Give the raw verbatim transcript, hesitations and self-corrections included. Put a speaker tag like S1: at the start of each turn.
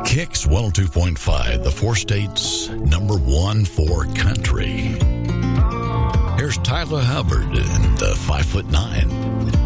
S1: Kicks one oh two point five, the four states number one for country. Here's Tyler Hubbard and the five foot nine.